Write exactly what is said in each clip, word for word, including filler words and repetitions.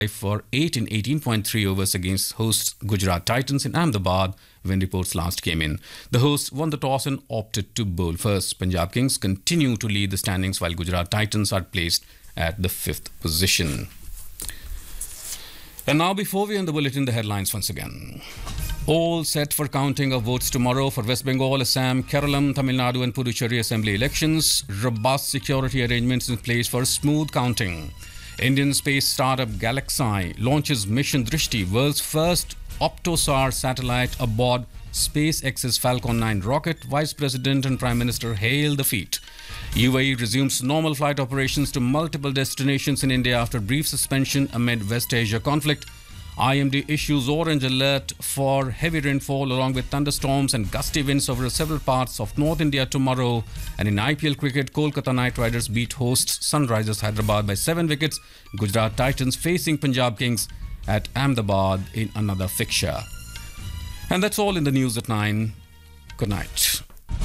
for eight in eighteen point three overs against hosts Gujarat Titans in Ahmedabad when reports last came in. The hosts won the toss and opted to bowl first. Punjab Kings continue to lead the standings while Gujarat Titans are placed at the fifth position. And now, before we end the bulletin, the headlines once again. All set for counting of votes tomorrow for West Bengal, Assam, Kerala, Tamil Nadu and Puducherry Assembly elections. Robust security arrangements in place for smooth counting. Indian space startup Galaxy launches Mission Drishti, world's first Optosar satellite aboard SpaceX's Falcon nine rocket. Vice President and Prime Minister hail the feat. U A E resumes normal flight operations to multiple destinations in India after brief suspension amid West Asia conflict. I M D issues orange alert for heavy rainfall along with thunderstorms and gusty winds over several parts of North India tomorrow. And in I P L cricket, Kolkata Knight Riders beat hosts Sunrisers Hyderabad by seven wickets. Gujarat Titans facing Punjab Kings at Ahmedabad in another fixture. And that's all in the news at nine. Good night.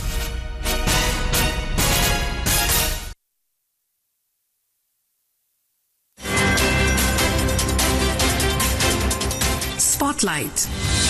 Spotlight.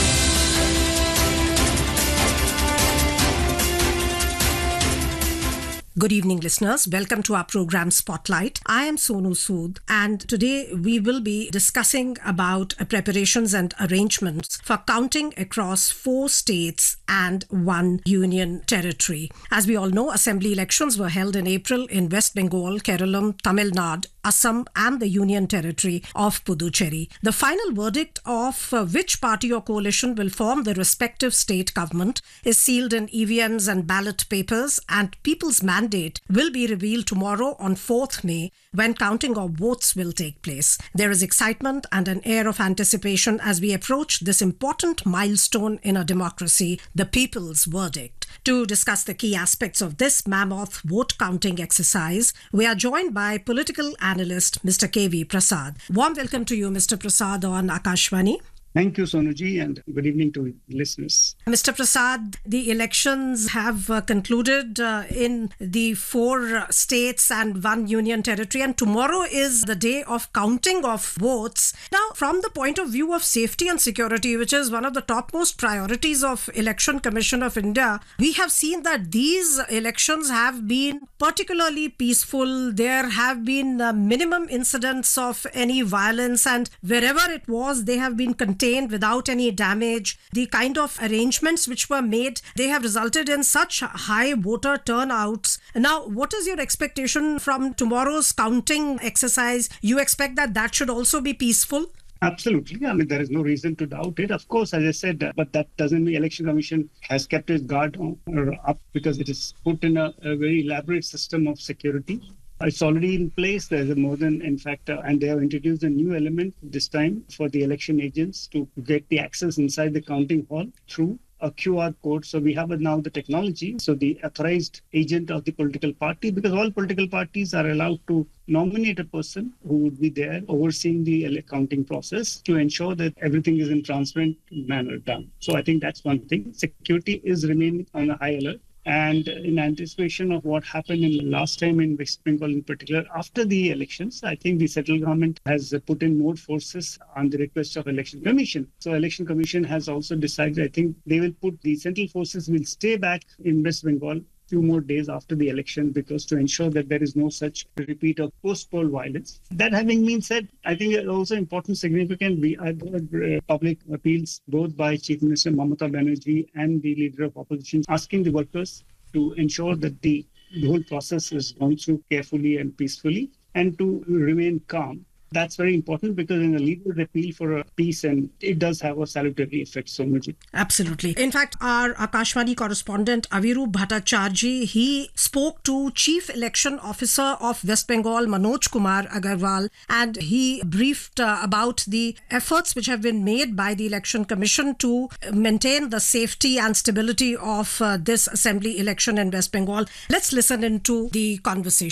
Good evening, listeners. Welcome to our program Spotlight. I am Sonu Sood, and today we will be discussing about preparations and arrangements for counting across four states and one union territory. As we all know, assembly elections were held in April in West Bengal, Kerala, Tamil Nadu, Assam and the Union Territory of Puducherry. The final verdict of uh, which party or coalition will form the respective state government is sealed in E V Ms and ballot papers, and people's mandate will be revealed tomorrow on fourth May when counting of votes will take place. There is excitement and an air of anticipation as we approach this important milestone in a democracy, the people's verdict. To discuss the key aspects of this mammoth vote counting exercise, we are joined by political analyst Mister K V Prasad. Warm welcome to you, Mister Prasad, on Akashvani. Thank you, Sonuji, and good evening to listeners. Mister Prasad, the elections have uh, concluded uh, in the four uh, states and one union territory, and tomorrow is the day of counting of votes. Now, from the point of view of safety and security, which is one of the topmost priorities of Election Commission of India, we have seen that these elections have been particularly peaceful. There have been uh, minimum incidents of any violence, and wherever it was, they have been contained without any damage. The kind of arrangements which were made, they have resulted in such high voter turnouts. Now, what is your expectation from tomorrow's counting exercise? You expect that that should also be peaceful? Absolutely. I mean, there is no reason to doubt it. Of course, as I said, uh, but that doesn't mean Election Commission has kept its guard on, or up because it is put in a, a very elaborate system of security. It's already in place. There's a more than, in fact, uh, and they have introduced a new element this time for the election agents to get the access inside the counting hall through a Q R code. So we have now the technology. So the authorized agent of the political party, because all political parties are allowed to nominate a person who would be there overseeing the counting process to ensure that everything is in transparent manner done. So I think that's one thing. Security is remaining on a high alert. And in anticipation of what happened in the last time in West Bengal in particular, after the elections, I think the central government has put in more forces on the request of Election Commission. So Election Commission has also decided, I think they will put the central forces will stay back in West Bengal few more days after the election because to ensure that there is no such repeat of post-poll violence. That having been said, I think it's also important, significant, we had uh, public appeals both by Chief Minister Mamata Banerjee and the Leader of Opposition asking the workers to ensure that the, the whole process is gone through carefully and peacefully and to remain calm. That's very important because in a leader's appeal for a peace, and it does have a salutary effect, Sonuji. Absolutely. In fact, our Akashvani correspondent Aviru Bhattacharjee, he spoke to Chief Election Officer of West Bengal, Manoj Kumar Agarwal, and he briefed uh, about the efforts which have been made by the Election Commission to maintain the safety and stability of uh, this assembly election in West Bengal. Let's listen into the conversation.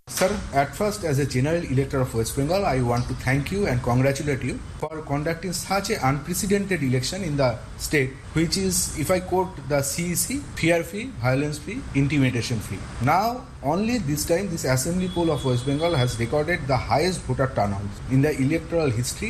Sir, at first, as a general elector of West Bengal, I want to thank you and congratulate you for conducting such an unprecedented election in the state, which is, if I quote the C E C, fear-free, violence-free, intimidation-free. Now, only this time, this assembly poll of West Bengal has recorded the highest voter turnout in the electoral history